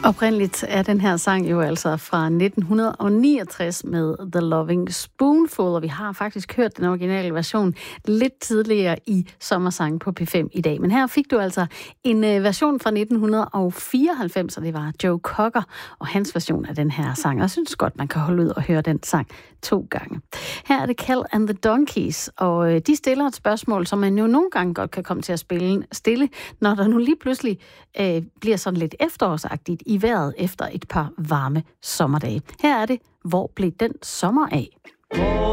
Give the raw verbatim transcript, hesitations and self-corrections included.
Oprindeligt er den her sang jo altså fra nitten niogtres med The Loving Spoonful, og vi har faktisk hørt den originale version lidt tidligere i Sommersang på P fem i dag. Men her fik du altså en version fra nitten fireoghalvfems, og det var Joe Cocker og hans version af den her sang. Og jeg synes godt, man kan holde ud og høre den sang to gange. Her er det Kel and the Donkeys, og de stiller et spørgsmål, som man jo nogle gange godt kan komme til at spille stille, når der nu lige pludselig øh, bliver sådan lidt efterårsagtigt i vejret efter et par varme sommerdage. Her er det, hvor blev den sommer af? Hvor